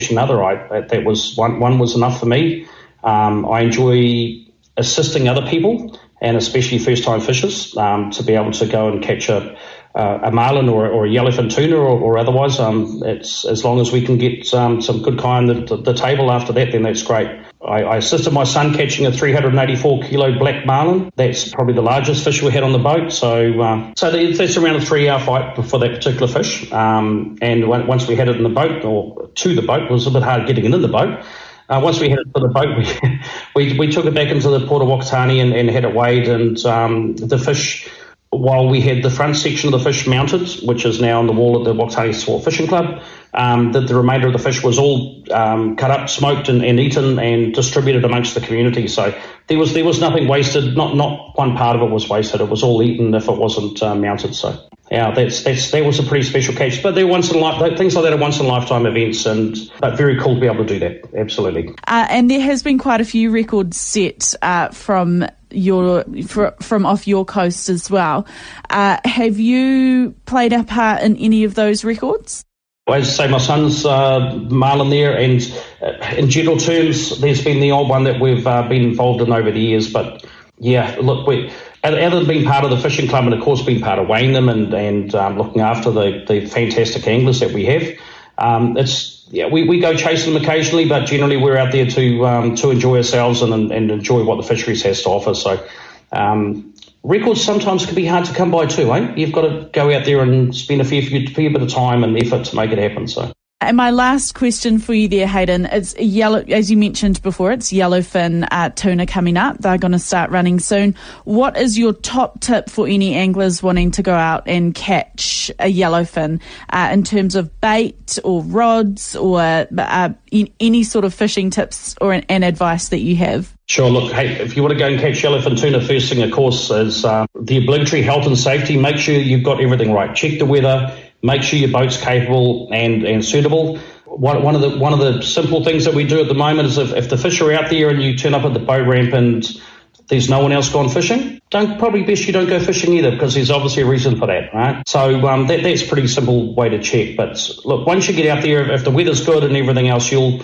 another. That was one was enough for me. I enjoy assisting other people, and especially first-time fishers, to be able to go and catch a marlin or a yellowfin tuna or otherwise. It's as long as we can get some good kind at the table after that, then that's great. I assisted my son catching a 384 kilo black marlin. That's probably the largest fish we had on the boat. So that's around a 3-hour fight for that particular fish. And once we had it in the boat or to the boat, it was a bit hard getting it in the boat. Once we had it for the boat, we took it back into the Port of Whakatane and had it weighed, and the fish, while we had the front section of the fish mounted, which is now on the wall at the Whakatane Sport Fishing Club, the remainder of the fish was all cut up, smoked and eaten and distributed amongst the community. So there was nothing wasted, not one part of it was wasted. It was all eaten if it wasn't mounted. So yeah, that was a pretty special catch. But they're things like that are once in a lifetime events, but very cool to be able to do that. Absolutely. And there has been quite a few records set from off your coast as well. Have you played a part in any of those records? Well, as I say, my son's marlin there, and in general terms, there's been the odd one that we've been involved in over the years. But yeah, look, other than being part of the fishing club and of course being part of weighing them and looking after the fantastic anglers that we have, we go chasing them occasionally, but generally we're out there to enjoy ourselves and enjoy what the fisheries has to offer. So records sometimes can be hard to come by too, eh? You've got to go out there and spend a fair bit of time and effort to make it happen. So. And my last question for you there, Hayden, it's as you mentioned before, it's yellowfin tuna coming up. They're going to start running soon. What is your top tip for any anglers wanting to go out and catch a yellowfin in terms of bait or rods or any sort of fishing tips and advice that you have? Sure. Look, hey, if you want to go and catch yellowfin tuna, first thing, of course, is the obligatory health and safety. Make sure you've got everything right. Check the weather. Make sure your boat's capable and suitable. One of the simple things that we do at the moment is if the fish are out there and you turn up at the boat ramp and there's no one else gone fishing, probably best you don't go fishing either, because there's obviously a reason for that, right? So that's a pretty simple way to check. But look, once you get out there, if the weather's good and everything else, you'll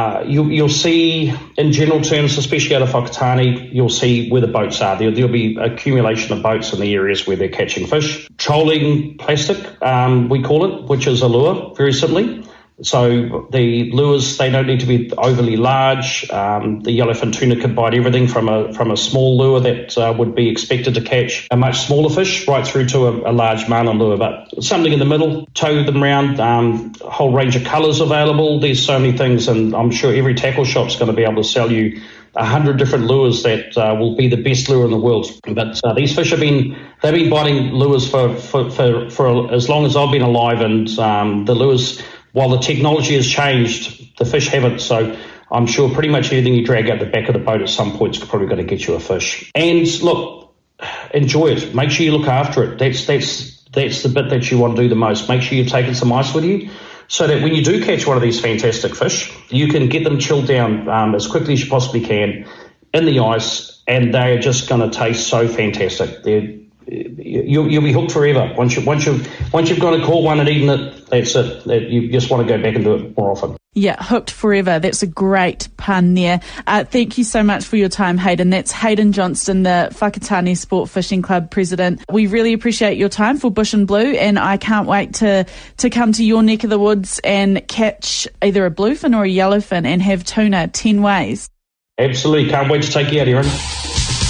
see, in general terms, especially out of Whakatane, you'll see where the boats are. There'll be accumulation of boats in the areas where they're catching fish. Trolling plastic, we call it, which is a lure, very simply. So the lures, they don't need to be overly large. The yellowfin tuna can bite everything from a small lure that would be expected to catch a much smaller fish right through to a large marlin lure. But something in the middle, tow them around, a whole range of colours available. There's so many things, and I'm sure every tackle shop's going to be able to sell you 100 different lures that will be the best lure in the world. But these fish they've been biting lures for as long as I've been alive, and the lures, while the technology has changed, the fish haven't. So I'm sure pretty much anything you drag out the back of the boat at some point is probably going to get you a fish. And look, enjoy it. Make sure you look after it. That's the bit that you want to do the most. Make sure you've taken some ice with you, so that when you do catch one of these fantastic fish, you can get them chilled down as quickly as you possibly can in the ice, and they're just going to taste so fantastic. You'll be hooked forever. Once you've gone and caught one and eaten it, that's it. You just want to go back and do it more often. Yeah, hooked forever. That's a great pun there. Thank you so much for your time, Hayden. That's Hayden Johnston, the Whakatane Sport Fishing Club president. We really appreciate your time for Bush and Blue, and I can't wait to come to your neck of the woods and catch either a bluefin or a yellowfin and have tuna 10 ways. Absolutely. Can't wait to take you out, Erin.